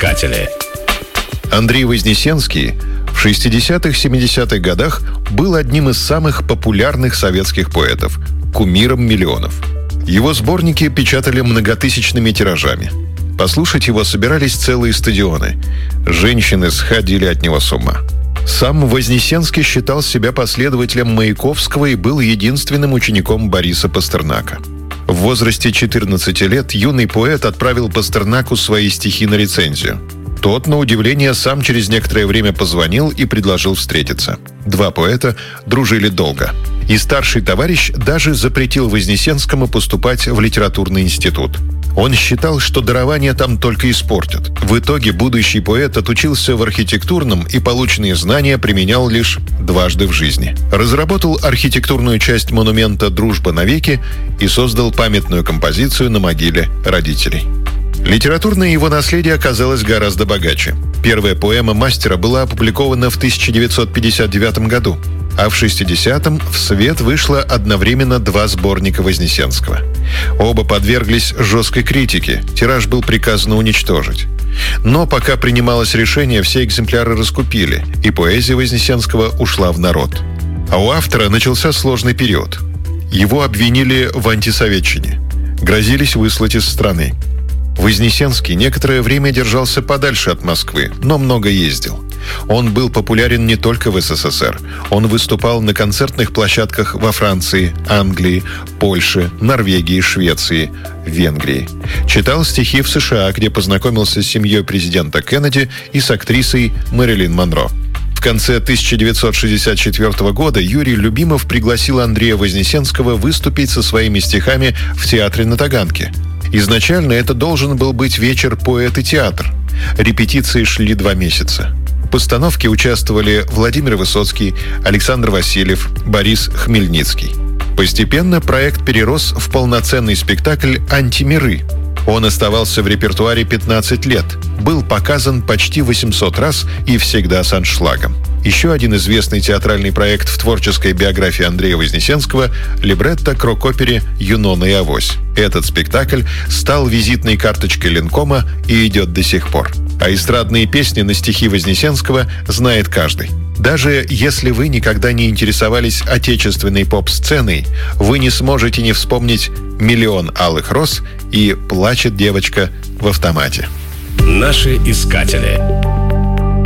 искатели. Андрей Вознесенский в 60-70-х годах был одним из самых популярных советских поэтов, кумиром миллионов. Его сборники печатали многотысячными тиражами. Послушать его собирались целые стадионы. Женщины сходили от него с ума. Сам Вознесенский считал себя последователем Маяковского и был единственным учеником Бориса Пастернака. В возрасте 14 лет юный поэт отправил Пастернаку свои стихи на рецензию. Тот, на удивление, сам через некоторое время позвонил и предложил встретиться. Два поэта дружили долго. И старший товарищ даже запретил Вознесенскому поступать в литературный институт. Он считал, что дарование там только испортят. В итоге будущий поэт отучился в архитектурном и полученные знания применял лишь дважды в жизни. Разработал архитектурную часть монумента «Дружба навеки» и создал памятную композицию на могиле родителей. Литературное его наследие оказалось гораздо богаче. Первая поэма мастера была опубликована в 1959 году, а в 60-м в свет вышло одновременно два сборника Вознесенского. Оба подверглись жесткой критике, тираж был приказано уничтожить. Но пока принималось решение, все экземпляры раскупили, и поэзия Вознесенского ушла в народ. А у автора начался сложный период. Его обвинили в антисоветчине, грозились выслать из страны. Вознесенский некоторое время держался подальше от Москвы, но много ездил. Он был популярен не только в СССР. Он выступал на концертных площадках во Франции, Англии, Польше, Норвегии, Швеции, Венгрии. Читал стихи в США, где познакомился с семьей президента Кеннеди и с актрисой Мэрилин Монро. В конце 1964 года Юрий Любимов пригласил Андрея Вознесенского выступить со своими стихами в театре на Таганке. Изначально это должен был быть вечер «Поэт и театр». Репетиции шли 2 месяца. В постановке участвовали Владимир Высоцкий, Александр Васильев, Борис Хмельницкий. Постепенно проект перерос в полноценный спектакль «Антимиры». Он оставался в репертуаре 15 лет, был показан почти 800 раз и всегда с аншлагом. Еще один известный театральный проект в творческой биографии Андрея Вознесенского – либретто к рок-опере «Юнона и Авось». Этот спектакль стал визитной карточкой Ленкома и идет до сих пор. А эстрадные песни на стихи Вознесенского знает каждый. Даже если вы никогда не интересовались отечественной поп-сценой, вы не сможете не вспомнить «Миллион алых роз» и «Плачет девочка в автомате». Наши искатели.